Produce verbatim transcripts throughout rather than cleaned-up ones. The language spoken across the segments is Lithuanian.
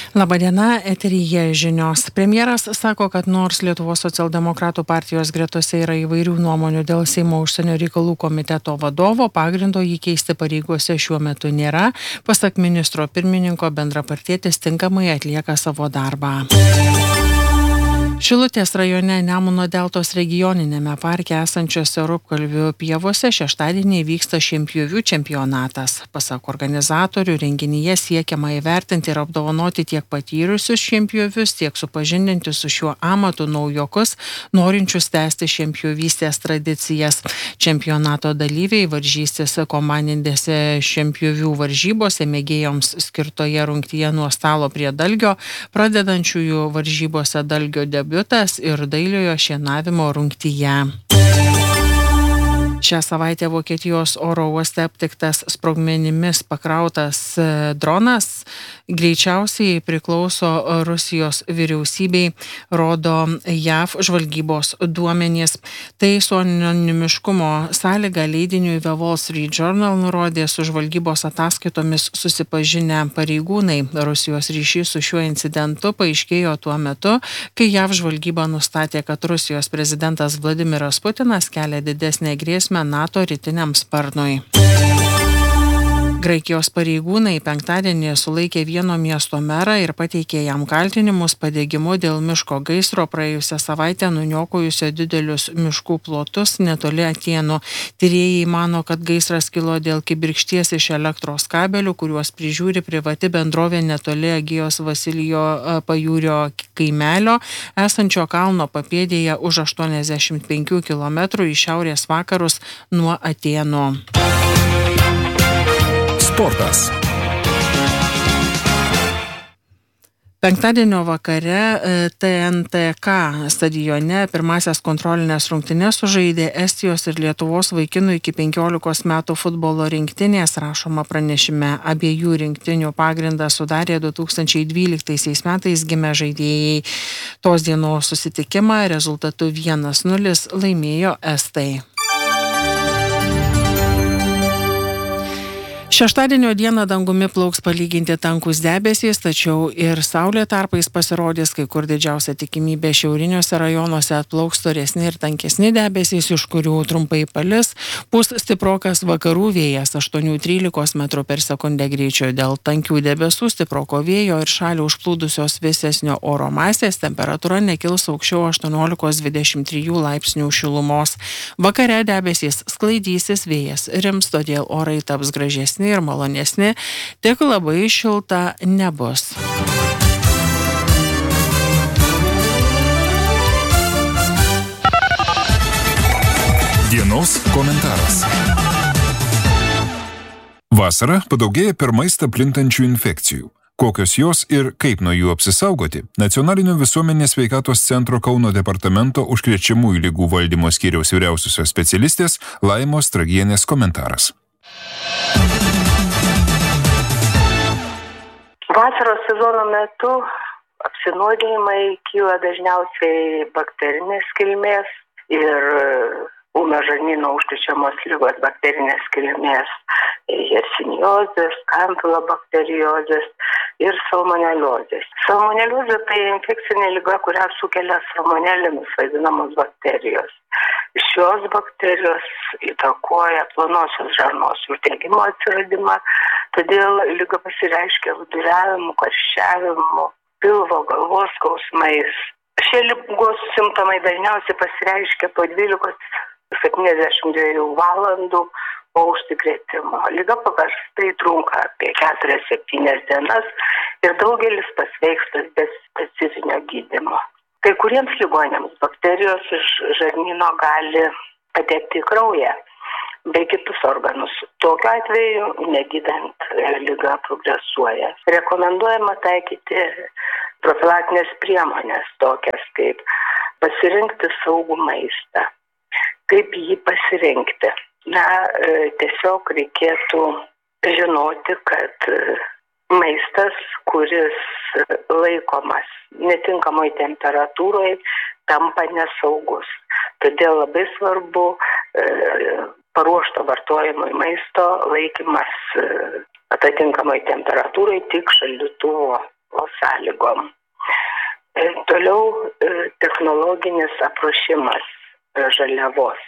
Labadiena, eteryje žinios. Premjeras sako, kad nors Lietuvos socialdemokratų partijos gretose yra įvairių nuomonių dėl Seimo užsienio reikalų komiteto vadovo, pagrindo jį keisti pareigose šiuo metu nėra. Pasak ministro pirmininko, bendrapartietis tinkamai atlieka savo darbą. Šilutės rajone Nemuno deltos regioninėme parke esančiose Rupkalvių pievose šeštadienį vyksta šienpjovių čempionatas. Pasak organizatorių, renginyje siekiama įvertinti ir apdovanoti tiek patyrusius šienpjovius, tiek supažindinti su šiuo amatu naujokus, norinčius tęsti šienpjovystės tradicijas. Čempionato dalyviai varžysis komandinėse šienpjovių varžybose mėgėjoms skirtoje rungtyje nuo stalo prie dalgio, pradedančiųjų varžybose dalgio debiutas ir dailiojo šienavimo rungtyje. Šią savaitę Vokietijos oro uoste aptiktas sprogmenimis pakrautas dronas greičiausiai priklauso Rusijos vyriausybei, rodo J A V žvalgybos duomenys. Tai su anonimiškumo sąlyga leidiniui The Wall Street Journal nurodė su žvalgybos ataskaitomis susipažinę pareigūnai. Rusijos ryšys su šiuo incidentu paaiškėjo tuo metu, kai J A V žvalgyba nustatė, kad Rusijos prezidentas Vladimiras Putinas kelia didesnę grėsmę NATO rytiniam sparnui. Graikijos pareigūnai penktadienį sulaikė vieno miesto merą ir pateikė jam kaltinimus padegimu dėl miško gaisro praėjusią savaitę nuniokojusio didelius miškų plotus netoli Atėnų. Tyrėjai mano, kad gaisras kilo dėl kibirkšties iš elektros kabelių, kuriuos prižiūri privati bendrovė netoli Agijos Vasilijo pajūrio kaimelio, esančio kalno papėdėje už aštuoniasdešimt penkių kilometrų į šiaurės vakarus nuo Atėnų. Sportas. Penktadienio vakare T N T K stadione pirmasias kontrolinės rungtynes sužaidė Estijos ir Lietuvos vaikinų iki penkiolikos metų futbolo rinktinės, rašoma pranešime. Abiejų rinktinių pagrindą sudarė du tūkstančiai dvyliktaisiais metais gimę žaidėjai. Tos dienos susitikimą rezultatu vienas nulis laimėjo Estai. Šeštadienio dieną dangumi plauks palyginti tankus debesys, tačiau ir saulė tarpais pasirodys, kai kur didžiausia tikimybė šiauriniuose rajonuose atplauks storesni ir tankesni debesys, iš kurių trumpai palis, pūs stiprokas vakarų vėjas aštuoni trylika metrų per sekundę greičio. Dėl tankių debesų, stiproko vėjo ir šalį užplūdusios vėsesnio oro masės temperatūra nekils aukščiau aštuoniolika dvidešimt trijų laipsnių šilumos. Vakare debesys sklaidysis, vėjas rims, todėl orai taps gražesni ir malonesni, tik labai šilta nebus. Dienos komentaras. Vasarą padaugėja per maistą plintančių infekcijų. Kokios jos ir kaip nuo jų apsisaugoti? Nacionalinio visuomenės sveikatos centro Kauno departamento užkrečiamųjų ligų valdymo skyriaus vyriausiosios specialistės Laimos Tragienės komentaras. Vasaros sezono metu apsinuodijimai kyla dažniausiai bakterinės kilmės ir ūmio žarnyno užkrečiamos ligos bakterinės kilmės, jersiniozės, kampilobakteriozės ir salmoneliozės. Salmoneliozė tai infekcinė liga, kurią sukelia salmonelėmis vadinamos bakterijos. Šios bakterijos įtakoja plonosios žarnos uždegimo atsiradimą, todėl liga pasireiškia viduriavimu, karščiavimu, pilvo, galvos skausmais. Šie ligos simptomai dažniausiai pasireiškia po dvylikos septyniasdešimt dviejų valandų po užsikrėtimo. Liga paprastai trunka apie keturias septynias dienas ir daugelis pasveiksta be specifinio gydymo. Kai kuriems ligoniams bakterijos iš žarnyno gali patekti į kraują bei kitus organus. Tokiu atveju, negydant, liga progresuoja. Rekomenduojama taikyti profilaktinės priemonės, tokias kaip pasirinkti saugų maistą. Kaip jį pasirinkti? Na, tiesiog reikėtų žinoti, kad maistas, kuris laikomas netinkamoj temperatūroje, tampa nesaugus. Todėl labai svarbu e, paruošto vartojimui maisto laikymas e, atitinkamoj temperatūrai tik šaldytuvo veiklos sąlygom. Toliau technologinis apruošimas žaliavos,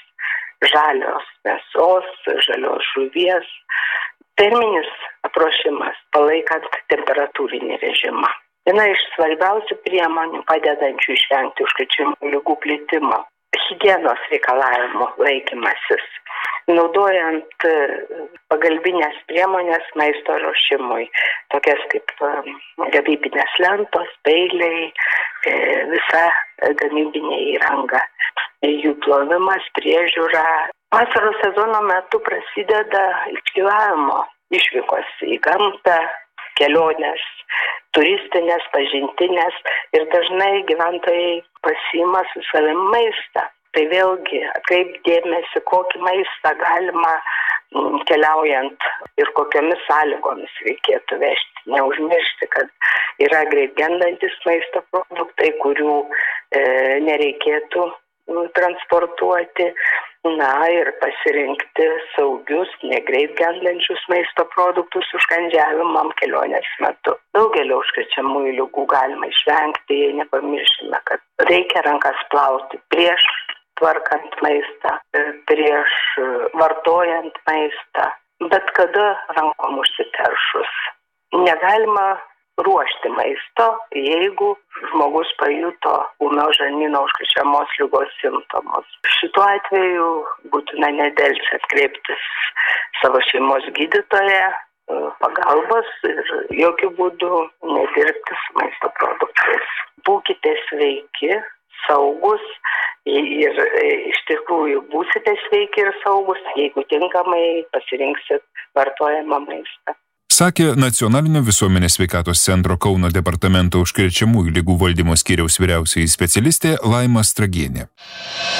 žalios mėsos, žalios žuvies, terminis apruošimas palaikant temperatūrinį režimą. Viena iš svarbiausių priemonių padedančių išvengti užkrečiamų ligų plitimo - higienos reikalavimų laikymasis, naudojant pagalbinės priemonės maisto ruošimui, tokias kaip gamybinės lentos, peiliai, visa gamybinė įranga, jų plovimas, priežiūra. Vasaros sezono metu prasideda keliavimo išvykos į gamtą, kelionės, turistinės, pažintinės ir dažnai gyventojai pasiima su savim maistą. Tai vėlgi atkreip dėmesį, kokį maistą galima keliaujant ir kokiomis sąlygomis reikėtų vežti. Neužmiršti, kad yra greit gendantis maisto produktai, kurių e, nereikėtų transportuoti. Na ir pasirinkti saugius, negreit gendančius maisto produktus užkandžiavimam kelionės metu. Daugelio užkrečiamųjų ligų galima išvengti, jei nepamiršime, kad reikia rankas plauti prieš tvarkant maistą, prieš vartojant maistą, bet kada rankom užsiteršus. Negalima ruošti maisto, jeigu žmogus pajuto ūmios žarnyno užkrečiamos ligos simptomus. Šituo atveju būtina nedelsiant kreiptis savo šeimos gydytoją pagalbos ir jokių būdų nedirbti su maisto produktais. Būkite sveiki, saugus ir iš tikrųjų būsite sveiki ir saugus, jeigu tinkamai pasirinksit vartojamą maistą. Sakė Nacionalinio visuomenės sveikatos centro Kauno departamento užkrečiamųjų ligų valdymo skyriaus vyriausioji specialistė Laima Stragienė.